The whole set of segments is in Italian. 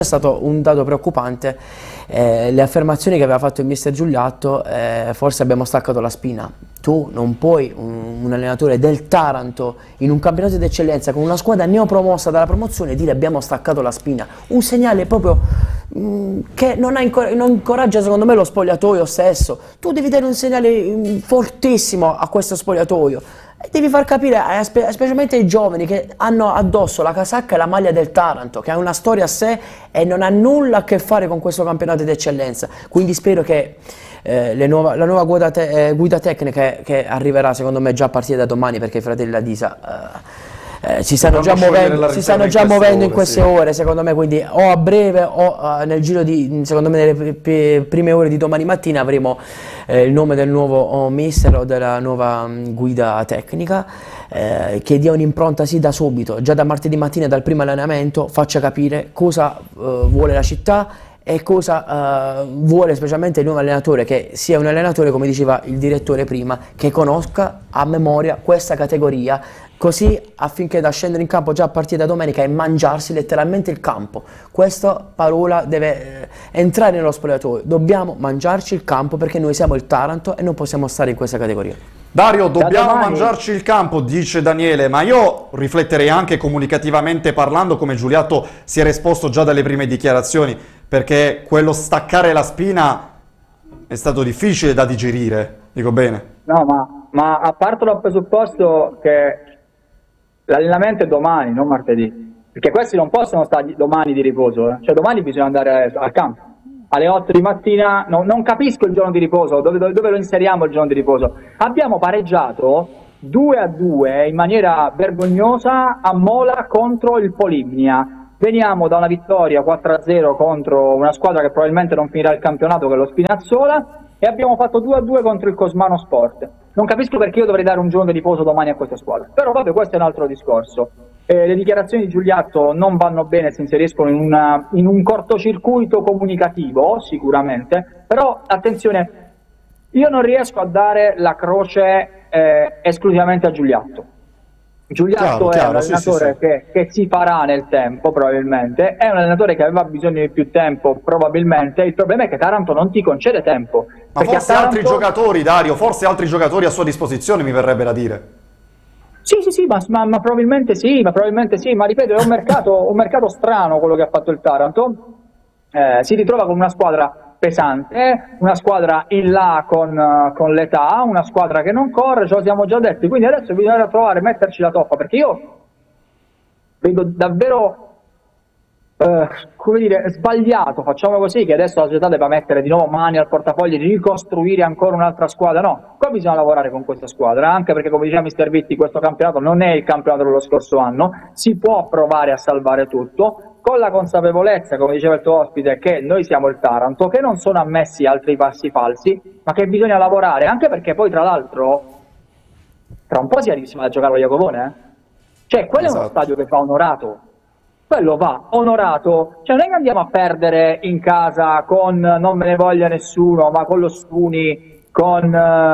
È stato un dato preoccupante, le affermazioni che aveva fatto il mister Giuliatto, forse abbiamo staccato la spina. Tu non puoi, un allenatore del Taranto, in un campionato di eccellenza, con una squadra neopromossa dalla promozione, dire abbiamo staccato la spina. Un segnale proprio che non incoraggia secondo me lo spogliatoio stesso. Tu devi dare un segnale fortissimo a questo spogliatoio. E devi far capire, specialmente ai giovani che hanno addosso la casacca e la maglia del Taranto, che ha una storia a sé e non ha nulla a che fare con questo campionato di eccellenza. Quindi spero che la nuova guida tecnica che arriverà secondo me già a partire da domani, perché i fratelli Ladisa si stanno già muovendo in queste ore, secondo me, quindi o a breve o nel giro di, secondo me, nelle prime ore di domani mattina avremo il nome del nuovo mister o della nuova guida tecnica, che dia un'impronta sì da subito, già da martedì mattina, dal primo allenamento, faccia capire cosa vuole la città e cosa vuole specialmente il nuovo allenatore, che sia un allenatore, come diceva il direttore prima, che conosca a memoria questa categoria, così affinché da scendere in campo già a partire da domenica e mangiarsi letteralmente il campo. Questa parola deve entrare nello spogliatoio: dobbiamo mangiarci il campo, perché noi siamo il Taranto e non possiamo stare in questa categoria. Dario, dobbiamo mangiarci il campo, dice Daniele, ma io rifletterei anche comunicativamente parlando, come Giuliatto si era esposto già dalle prime dichiarazioni, perché quello staccare la spina è stato difficile da digerire, dico bene? No, ma a parte dal presupposto che l'allenamento è domani, non martedì, perché questi non possono stare domani di riposo, cioè domani bisogna andare al campo alle 8 di mattina. Non capisco il giorno di riposo, dove lo inseriamo il giorno di riposo? Abbiamo pareggiato 2-2 in maniera vergognosa a Mola contro il Polignia. Veniamo da una vittoria 4-0 contro una squadra che probabilmente non finirà il campionato, che è lo Spinazzola, e abbiamo fatto 2-2 contro il Cosmano Sport. Non capisco perché io dovrei dare un giorno di riposo domani a questa squadra, però vabbè, questo è un altro discorso. Le dichiarazioni di Giuliatto non vanno bene, si inseriscono in un cortocircuito comunicativo sicuramente, però attenzione, io non riesco a dare la croce esclusivamente a Giuliatto. Giuliatto è un allenatore che si farà nel tempo, probabilmente, è un allenatore che aveva bisogno di più tempo, probabilmente. Il problema è che Taranto non ti concede tempo. Ma forse altri giocatori, Dario, forse altri giocatori a sua disposizione, mi verrebbe da dire. Sì, ma probabilmente sì, ma ripeto, è un mercato strano quello che ha fatto il Taranto. Si ritrova con una squadra pesante, una squadra in là con l'età, una squadra che non corre, ce lo siamo già detti, quindi adesso bisogna provare a metterci la toppa, perché io vedo davvero come dire, sbagliato, facciamo così, che adesso la società debba mettere di nuovo mani al portafoglio di ricostruire ancora un'altra squadra. No, qua bisogna lavorare con questa squadra, anche perché, come diceva Mister Vitti, questo campionato non è il campionato dello scorso anno, si può provare a salvare tutto, con la consapevolezza, come diceva il tuo ospite, che noi siamo il Taranto, che non sono ammessi altri passi falsi, ma che bisogna lavorare, anche perché poi tra l'altro tra un po' si arriva a giocare allo Iacovone, cioè quello è uno stadio che va onorato. Quello va onorato, cioè non è che andiamo a perdere in casa con non me ne voglia nessuno, ma con lo Stuni, con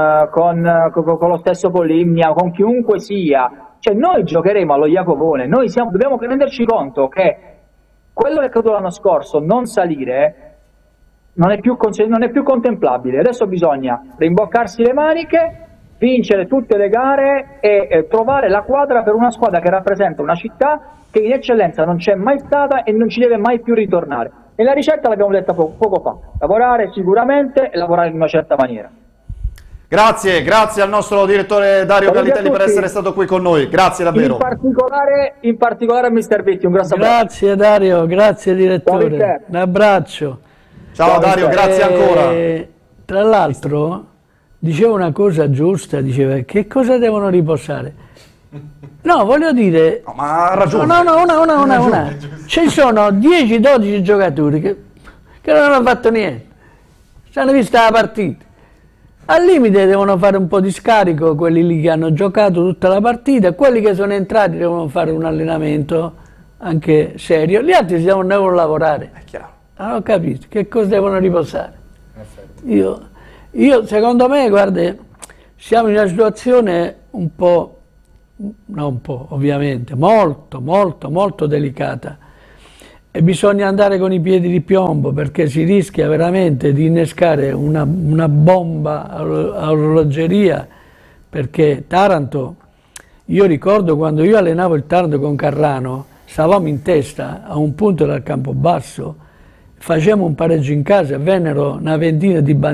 lo stesso Polignia, con chiunque sia. Cioè noi giocheremo allo Iacovone, dobbiamo renderci conto che quello che è accaduto l'anno scorso, non salire, non è più contemplabile. Adesso bisogna rimboccarsi le maniche, vincere tutte le gare e trovare la quadra per una squadra che rappresenta una città che in eccellenza non c'è mai stata e non ci deve mai più ritornare. E la ricetta l'abbiamo detta poco fa: lavorare sicuramente e lavorare in una certa maniera. Grazie al nostro direttore Dario Gallitelli per essere stato qui con noi, grazie davvero. In particolare a Mister Vitti, un grosso abbraccio. Grazie Dario, grazie direttore, un abbraccio. Ciao Dario, grazie ancora. Tra l'altro diceva una cosa giusta, diceva: che cosa devono riposare? No, voglio dire, no, ma ha ragione. Una. Ci sono 10-12 giocatori che non hanno fatto niente, si hanno vista la partita. Al limite devono fare un po' di scarico quelli lì che hanno giocato tutta la partita, quelli che sono entrati devono fare un allenamento anche serio, gli altri devono lavorare. È chiaro. Non ho capito che cosa devono riposare. Io secondo me, guarda, siamo in una situazione un po', non un po', ovviamente, molto delicata. e bisogna andare con i piedi di piombo, perché si rischia veramente di innescare una bomba a orologeria, perché Taranto, io ricordo quando io allenavo il Taranto con Carrano, stavamo in testa a un punto dal Campobasso, facevamo un pareggio in casa e vennero una ventina di